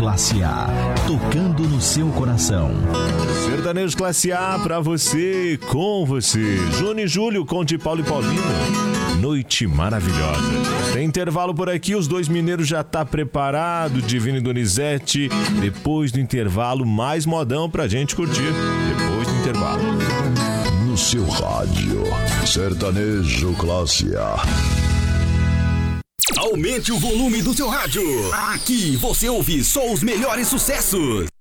Classe A, tocando no seu coração. Sertanejo Classe A pra você, com você. Júnior e Júlio, com de Paulo e Paulino. Noite maravilhosa. Tem intervalo por aqui, os dois mineiros já tá preparado, Divino e Donizete. Depois do intervalo, mais modão pra gente curtir. Depois do intervalo. No seu rádio, Sertanejo Classe A. Aumente o volume do seu rádio. Aqui você ouve só os melhores sucessos.